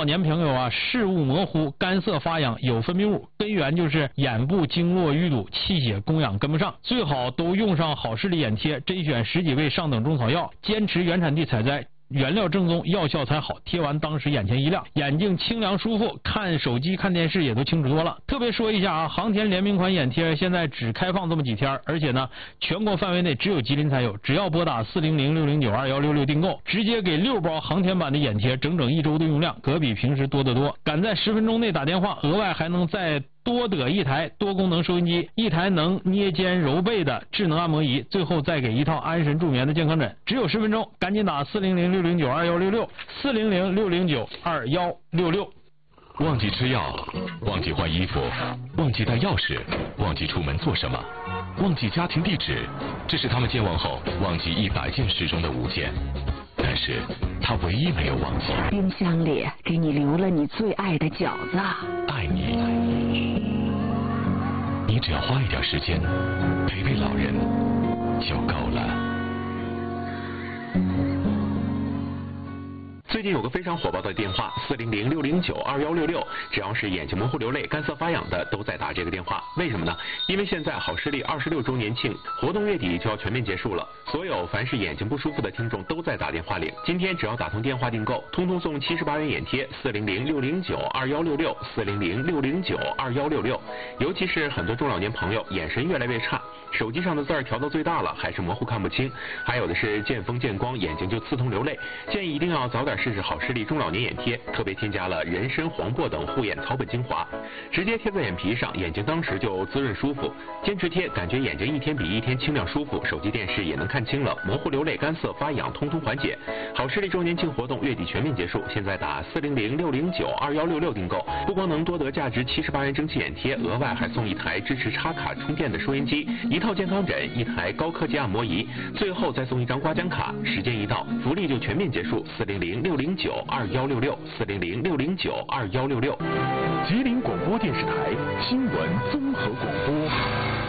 老年朋友啊，视物模糊、干涩发痒、有分泌物，根源就是眼部经络淤堵，气血供氧跟不上。最好都用上好视力眼贴，甄选10几味上等中草药，坚持原产地采摘。原料正宗，药效才好，贴完当时眼前一亮，眼睛清凉舒服，看手机看电视也都清楚多了。特别说一下啊，航天联名款眼贴现在只开放这么几天，而且呢，全国范围内只有吉林才有，只要拨打400-609-2166订购，直接给6包航天版的眼贴，整整1周的用量，可比平时多得多。赶在10分钟内打电话，额外还能再多得一台多功能收音机，一台能捏肩揉背的智能按摩仪，最后再给一套安神助眠的健康枕。只有10分钟，赶紧打400-609-2166，400-609-2166。 忘记吃药，忘记换衣服，忘记带钥匙，忘记出门做什么，忘记家庭地址，这是他们健忘后忘记100件事中的5件。但是他唯一没有忘记， 冰箱里给你留了你最爱的饺子。 爱你，你只要花一点时间陪陪老人就够了。 最近有个非常火爆的电话400-609-2166，只要是眼睛模糊流泪、干涩发痒的，都在打这个电话。为什么呢？因为现在好视力26周年庆活动月底就要全面结束了，所有凡是眼睛不舒服的听众都在打电话领。今天只要打通电话订购，通通送78元眼贴，400-609-2166，400-609-2166。尤其是很多中老年朋友眼神越来越差，手机上的字儿调到最大了，还是模糊看不清，还有的是见风见光眼睛就刺痛流泪，建议一定要早点试试好视力中老年眼贴，特别添加了人参、黄柏等护眼草本精华，直接贴在眼皮上，眼睛当时就滋润舒服。坚持贴，感觉眼睛一天比一天清亮舒服，手机电视也能看清了，模糊流泪、干涩发痒通通缓解。好视力周年庆活动月底全面结束，现在打400-609-2166订购，不光能多得价值78元蒸汽眼贴，额外还送一台支持插卡充电的收音机，一套健康枕，一台高科技按摩仪，最后再送一张刮奖卡。时间一到，福利就全面结束。400-609-2166，400-609-2166。 吉林广播电视台新闻综合广播。